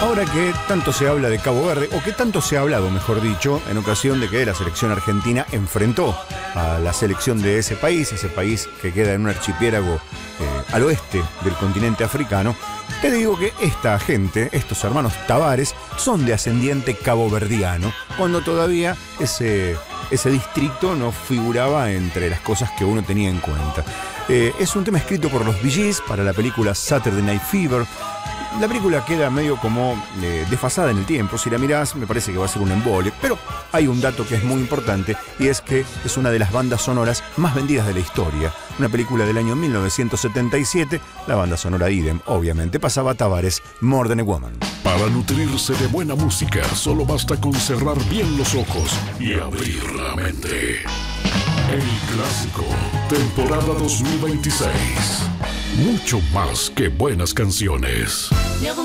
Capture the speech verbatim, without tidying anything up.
Ahora que tanto se habla de Cabo Verde, o que tanto se ha hablado, mejor dicho, en ocasión de que la selección argentina enfrentó a la selección de ese país, ese país que queda en un archipiélago eh, al oeste del continente africano, te digo que esta gente, estos hermanos Tavares, son de ascendiente caboverdiano, cuando todavía ese, ese distrito no figuraba entre las cosas que uno tenía en cuenta. Eh, es un tema escrito por los Bee Gees para la película Saturday Night Fever. La película queda medio como eh, desfasada en el tiempo. Si la mirás, me parece que va a ser un embole. Pero hay un dato que es muy importante, y es que es una de las bandas sonoras más vendidas de la historia. Una película del año mil novecientos setenta y siete, la banda sonora idem, obviamente, pasaba a Tavares, More Than a Woman. Para nutrirse de buena música, solo basta con cerrar bien los ojos y abrir la mente. El Clásico, temporada dos mil veintiséis. Mucho más que buenas canciones.